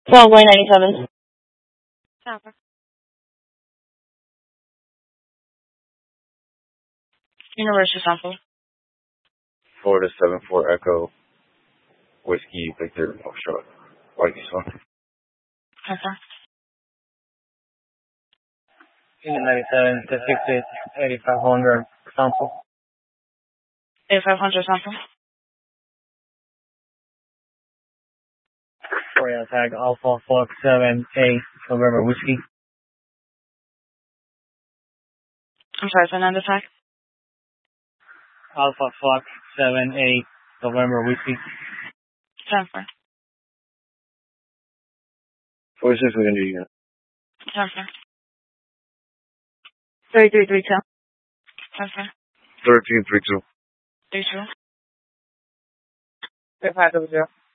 Runway 97. Copper. Universal sample. Florida 74 Echo, Whiskey, Victor, Foxtrot, White Swan. Okay. Unit 97 to 50, 8500 sample. 8500 sample. Royal tag Alpha Fox 7A, November Whiskey. I'm sorry, Fernando tag. Alpha Fox 7A, November Whiskey. Transfer. 4600 unit. Transfer. 3332. Transfer. 1332. 32. 3500.